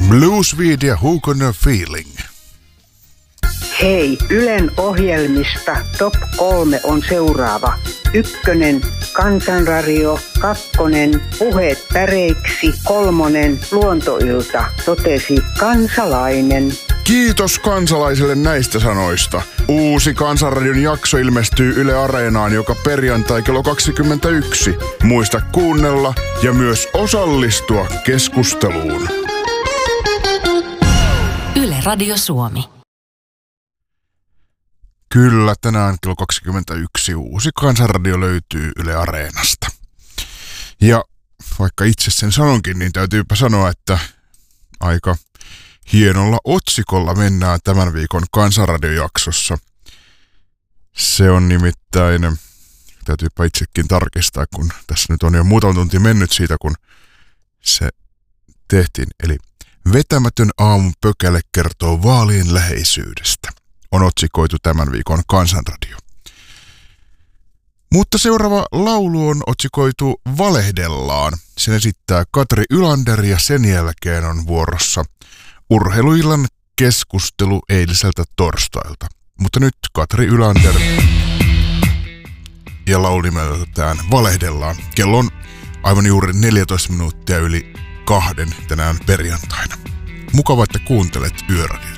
Bluesweed ja Who Gonna Feeling. Hei, Ylen ohjelmista top 3 on seuraava. 1. Kansanradio, 2. Puheet päreiksi, 3. Luontoilta, totesi kansalainen. Kiitos kansalaisille näistä sanoista. Uusi Kansanradion jakso ilmestyy Yle Areenaan joka perjantai kello 21. Muista kuunnella ja myös osallistua keskusteluun. Yle Radio Suomi. Kyllä, tänään kello 21 uusi Kansanradio löytyy Yle Areenasta. Ja vaikka itse sen sanonkin, niin täytyypä sanoa, että aika hienolla otsikolla mennään tämän viikon Kansanradiojaksossa. Se on nimittäin, täytyypä itsekin tarkistaa, kun tässä nyt on jo muutama tunti mennyt siitä, kun se tehtiin. Eli vetämätön aamun pökäle kertoo vaalien läheisyydestä. On otsikoitu tämän viikon Kansanradio. Mutta seuraava laulu on otsikoitu Valehdellaan. Sen esittää Katri Ylander ja sen jälkeen on vuorossa Urheiluillan keskustelu eiliseltä torstailta. Mutta nyt Katri Ylander ja laulu nimeltään Valehdellaan. Kello on aivan juuri 14 minuuttia yli 2 tänään perjantaina. Mukava, että kuuntelet Yöradio.